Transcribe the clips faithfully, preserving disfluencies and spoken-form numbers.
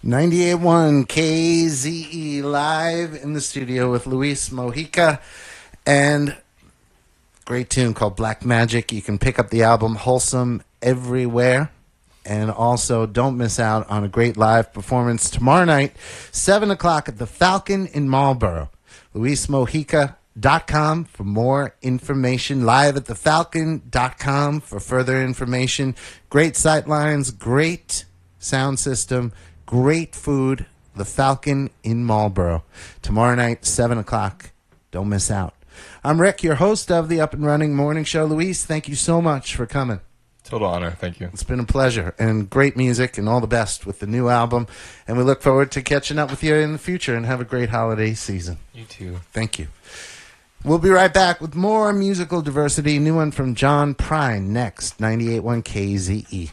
ninety-eight point one K Z E live in the studio with Luis Mojica, and great tune called Black Magic. You can pick up the album Wholesome everywhere, and also don't miss out on a great live performance tomorrow night, seven o'clock at the Falcon in Marlborough. Luis Mojica dot com for more information. Live at the falcon dot com for further information. Great sight lines, great sound system, great food. The Falcon in Marlborough. Tomorrow night, seven o'clock. Don't miss out. I'm Rick, your host of the Up and Running Morning Show. Luis, thank you so much for coming. Total honor. Thank you. It's been a pleasure, and great music, and all the best with the new album. And we look forward to catching up with you in the future, and have a great holiday season. You too. Thank you. We'll be right back with more musical diversity. New one from John Prine next, ninety-eight point one K Z E.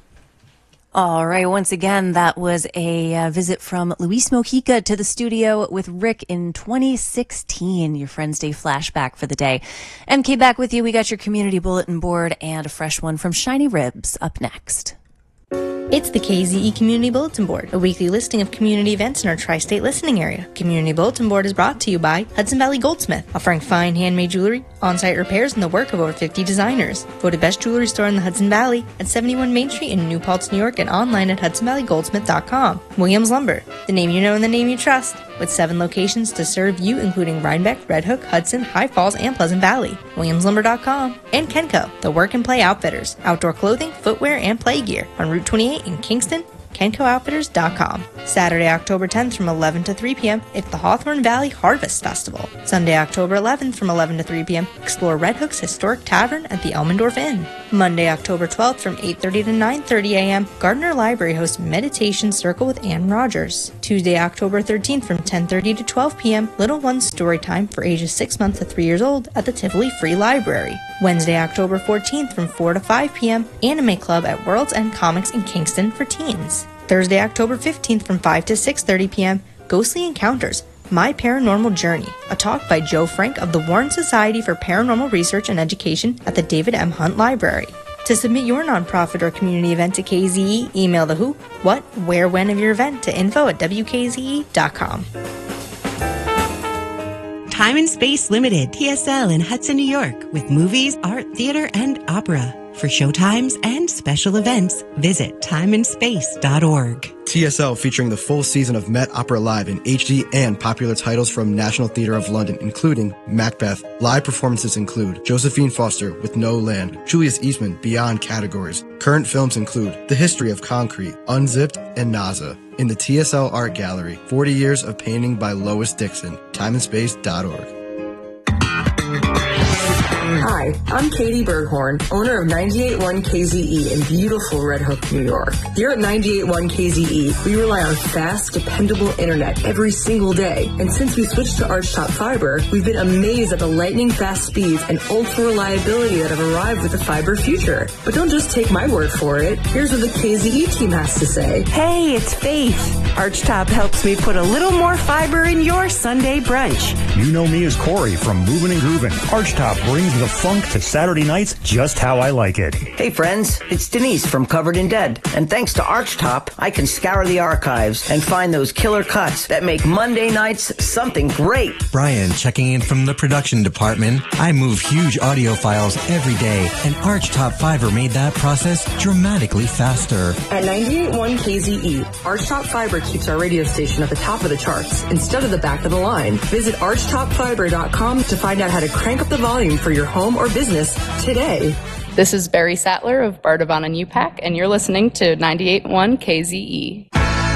All right. Once again, that was a uh, visit from Luis Mojica to the studio with Rick in twenty sixteen, your Friends Day flashback for the day. M K back with you. We got your community bulletin board and a fresh one from Shiny Ribs up next. It's the K Z E Community Bulletin Board, a weekly listing of community events in our tri-state listening area. Community Bulletin Board is brought to you by Hudson Valley Goldsmith, offering fine handmade jewelry, on-site repairs, and the work of over fifty designers. Voted best jewelry store in the Hudson Valley at seventy-one Main Street in New Paltz, New York, and online at hudson valley goldsmith dot com. Williams Lumber, the name you know and the name you trust, with seven locations to serve you, including Rhinebeck, Red Hook, Hudson, High Falls, and Pleasant Valley. williams lumber dot com. And Kenco, the work and play outfitters, outdoor clothing, footwear, and play gear on Route twenty-eight in Kingston. kenco outfitters dot com. Saturday, October tenth from eleven to three p.m. it's the Hawthorne Valley Harvest Festival. Sunday, October eleventh from eleven to three p.m. explore Red Hook's historic tavern at the Elmendorf Inn. Monday, October twelfth from eight thirty to nine thirty a.m. Gardner Library hosts Meditation Circle with Ann Rogers. Tuesday, October thirteenth from ten thirty to twelve p.m. Little One's Storytime for ages six months to three years old at the Tivoli Free Library. Wednesday, October fourteenth from four to five p.m. Anime Club at World's End Comics in Kingston for teens. Thursday, October fifteenth from five to six thirty p.m. Ghostly Encounters, My Paranormal Journey, a talk by Joe Frank of the Warren Society for Paranormal Research and Education at the David M. Hunt Library. To submit your nonprofit or community event to K Z E, email the who, what, where, when of your event to info at w k z e dot com. Time and Space Limited, T S L in Hudson, New York, with movies, art, theater, and opera. For showtimes and special events, visit time and space dot org. T S L featuring the full season of Met Opera Live in H D and popular titles from National Theatre of London, including Macbeth. Live performances include Josephine Foster with No Land, Julius Eastman, Beyond Categories. Current films include The History of Concrete, Unzipped, and NASA. In the T S L Art Gallery, forty years of painting by Lois Dixon. time and space dot org. Hi, I'm Katie Berghorn, owner of ninety-eight point one K Z E in beautiful Red Hook, New York. Here at ninety-eight point one K Z E, we rely on fast, dependable internet every single day. And since we switched to Archtop Fiber, we've been amazed at the lightning-fast speeds and ultra reliability that have arrived with the fiber future. But don't just take my word for it. Here's what the K Z E team has to say. Hey, it's Faith. Archtop helps me put a little more fiber in your Sunday brunch. You know me as Corey from Movin' and Groovin'. Archtop brings the funk to Saturday nights just how I like it. Hey friends, it's Denise from Covered in Dead. And thanks to Archtop, I can scour the archives and find those killer cuts that make Monday nights something great. Brian checking in from the production department. I move huge audio files every day, and Archtop Fiber made that process dramatically faster. At ninety-eight point one K Z E, Archtop Fiber keeps our radio station at the top of the charts instead of the back of the line. Visit archtop fiber dot com to find out how to crank up the volume for your home or business today. This is Barry Sattler of Bardavon and U PAC, and you're listening to ninety-eight point one K Z E.